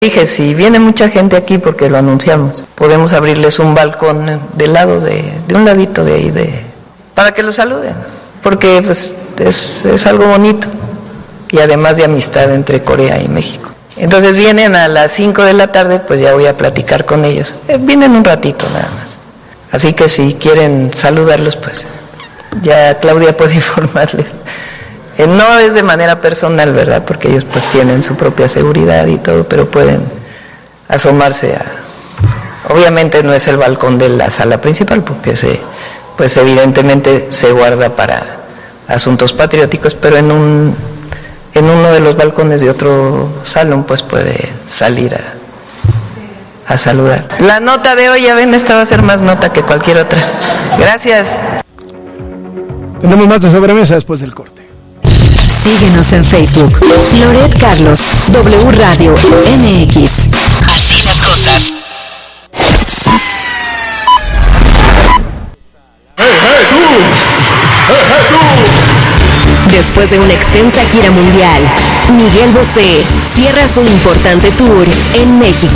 Dije, si viene mucha gente aquí, porque lo anunciamos, podemos abrirles un balcón del lado de un ladito de ahí, para que los saluden, porque pues es algo bonito y además de amistad entre Corea y México. Entonces vienen a las 5 de la tarde, pues ya voy a platicar con ellos. Vienen un ratito nada más. Así que si quieren saludarlos, pues ya Claudia puede informarles. No es de manera personal, ¿verdad? Porque ellos pues tienen su propia seguridad y todo, pero pueden asomarse Obviamente no es el balcón de la sala principal, porque pues evidentemente se guarda para asuntos patrióticos, pero en uno de los balcones de otro salón pues puede salir a saludar. La nota de hoy, ya ven, esta va a ser más nota que cualquier otra. Gracias. Tenemos más de sobremesa después del corte. Síguenos en Facebook. Loret Carlos, W Radio MX. Así las cosas. Después de una extensa gira mundial, Miguel Bosé cierra su importante tour en México.